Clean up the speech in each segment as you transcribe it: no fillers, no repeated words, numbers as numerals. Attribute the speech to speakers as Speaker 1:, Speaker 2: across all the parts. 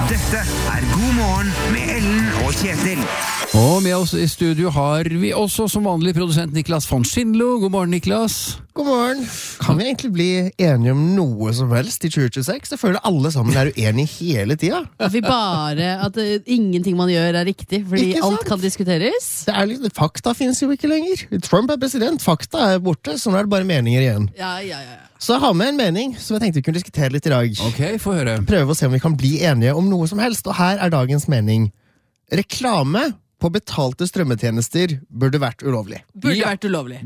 Speaker 1: Dette God morgen med Ellen og Kjetil.
Speaker 2: Og med oss i studio har vi også som vanlig produsent Niklas von Schindlo. God morgen, Niklas.
Speaker 3: God morgen. Kan vi egentlig bli enige om noe som helst i 2026? Jeg føler alle sammen uenige hele tiden.
Speaker 4: At ingenting man gjør riktig, fordi alt kan diskuteres.
Speaker 3: Fakta finnes jo ikke lenger. Trump president, fakta borte, så nå det bare meninger igjen.
Speaker 4: Ja.
Speaker 3: Så jeg har med en mening som jeg tenkte vi kunne diskutere litt i dag.
Speaker 2: Ok, få høre.
Speaker 3: Prøve å se om vi kan bli enige om noe som helst, og her dagens mening. Reklame på betalte strømmetjenester burde vært ulovlig.
Speaker 4: Burde vært ulovlig.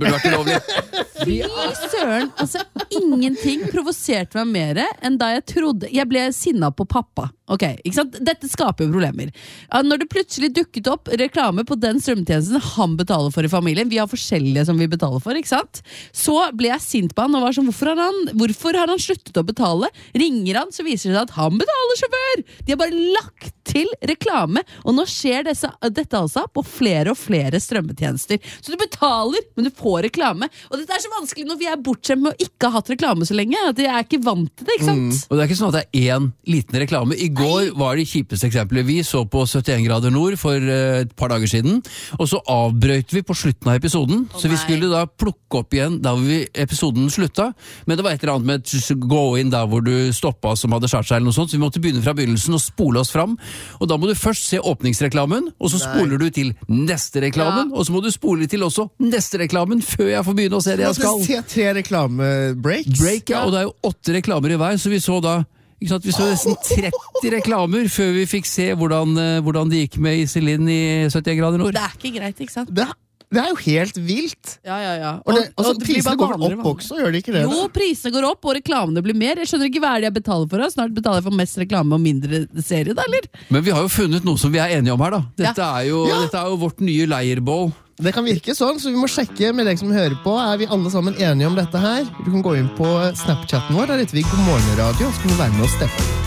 Speaker 4: Fy søren, altså ingenting provoserte meg mer enn da jeg trodde. Jeg ble sinna på pappa. Ok, ikke sant? Dette skaper jo problemer. Når det plutselig dukket opp reklame på den strømtjenesten han betaler for i familien, vi har forskjellige som vi betaler for, ikke sant? Så ble jeg sint på han og var sånn, hvorfor har han sluttet å betale? Ringer han, så viser det seg at han betaler sjåfør! De har bare lagt til reklame, og nå skjer dette altså på flere og flere strømmetjenester. Så du betaler, men du får reklame. Og dette så vanskelig når vi bortskjemt med å ikke ha hatt reklame så lenge, at jeg ikke vant til det, ikke sant?
Speaker 2: Og det ikke sånn at det en liten reklame. I går var det kjipeste eksempelet. Vi så på 71 grader nord for et par dager siden, og så avbrøt vi på slutten av episoden, så vi skulle da plukke opp igjen da episoden slutta, men det var et eller annet med gå inn der hvor du stoppet som hadde skjart seg eller noe sånt, så vi måtte begynne fra begynnelsen og spole oss fram, og da må du først se åpningsreklamen, og så spoler du til neste reklamen, og så må du spole til også neste reklamen før jeg får begynne å se det jeg skal.
Speaker 3: Se 3 reklamebreaks.
Speaker 2: Ja, og det jo 8 reklamer i hver, så vi så da vi så nesten 30 reklamer før vi fikk se hvordan det gikk med Iselin i 71 grader nord.
Speaker 4: Det ikke greit, ikke sant?
Speaker 3: Det jo helt vilt.
Speaker 4: Ja.
Speaker 3: Og prisene går vel opp også, gjør de ikke det?
Speaker 4: Jo, prisene går opp, og reklamene blir mer. Jeg skjønner ikke hva jeg betaler for. Snart betaler jeg for mest reklame og mindre serie, da, eller?
Speaker 2: Men vi har jo funnet noe som vi enige om her, da. Dette er jo vårt nye leirbål.
Speaker 3: Det kan virke sånn, så vi må sjekke med deg som hører på. Vi alle sammen enige om dette her? Du kan gå inn på Snapchatten vår, der heter vi God morgen radio, så kan du være med og steppe.